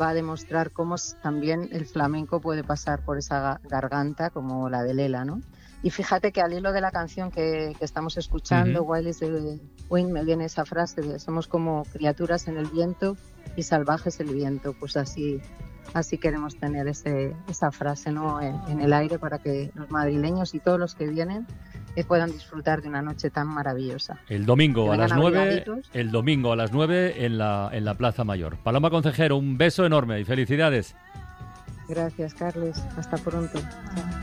va a demostrar cómo también el flamenco puede pasar por esa garganta como la de Lela, ¿no? Y fíjate que al hilo de la canción que estamos escuchando, Wild is the Wind, me viene esa frase de somos como criaturas en el viento y salvajes el viento. Pues así queremos tener esa frase, ¿no? en el aire para que los madrileños y todos los que vienen puedan disfrutar de una noche tan maravillosa. El domingo a las 9 en la Plaza Mayor. Paloma Concejero, un beso enorme y felicidades. Gracias, Carles. Hasta pronto. Chao.